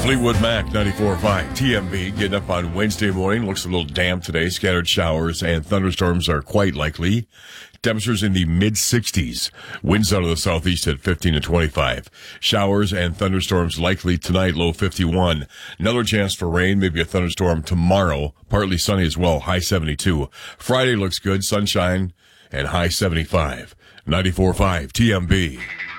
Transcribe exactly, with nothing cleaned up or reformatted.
Fleetwood Mac, ninety-four point five T M B, getting up on Wednesday morning. Looks a little damp today. Scattered showers and thunderstorms are quite likely. Temperatures in the mid-sixties. Winds out of the southeast at fifteen to twenty-five. Showers and thunderstorms likely tonight, low fifty-one. Another chance for rain, maybe a thunderstorm tomorrow. Partly sunny as well, high seventy-two. Friday looks good, sunshine, and high seventy-five. ninety-four point five T M B.